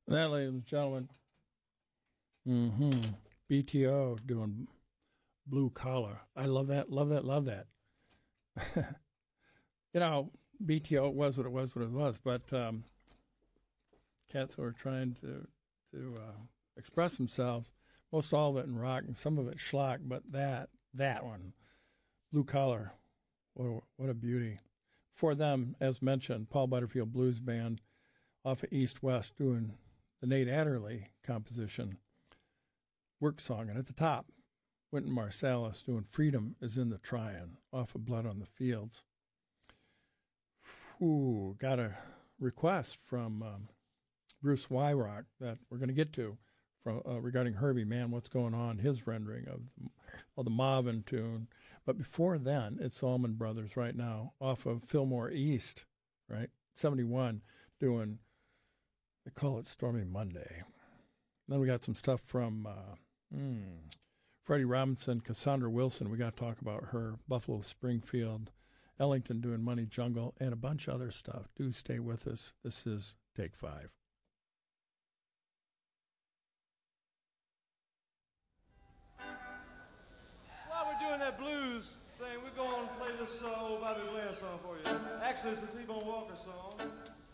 And that, ladies and gentlemen, BTO doing Blue Collar. I love that, love that, love that. BTO was what it was, but cats were trying to express themselves, most all of it in rock and some of it schlock, but that one, Blue Collar, what a beauty. For them, as mentioned, Paul Butterfield Blues Band off of East West doing the Nate Adderley composition, Work Song. And at the top, Wynton Marsalis doing Freedom is in the Tryin' off of Blood on the Fields. Ooh, got a request from Bruce Wyrock that we're going to get to from regarding Herbie Mann, what's going on, his rendering of the Marvin tune. But before then, it's Allman Brothers right now off of Fillmore East, right? 71, doing, they call it Stormy Monday. Then we got some stuff from Freddie Robinson, Cassandra Wilson. We got to talk about her, Buffalo Springfield, Ellington doing Money Jungle, and a bunch of other stuff. Do stay with us. This is Take 5. While we're doing that blues thing, we're going to play this old Bobby Blair song for you. Actually, it's a T-Bone Walker song.